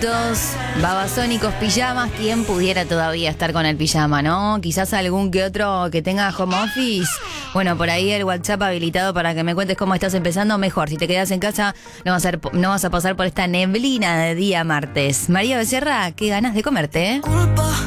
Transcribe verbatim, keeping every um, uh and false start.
minutos, babasónicos, pijamas. ¿Quién pudiera todavía estar con el pijama, no? Quizás algún que otro que tenga home office. Bueno, por ahí el WhatsApp habilitado para que me cuentes cómo estás empezando. Mejor, si te quedas en casa, no vas a, no vas a pasar por esta neblina de día martes. María Becerra, qué ganas de comerte, ¿eh?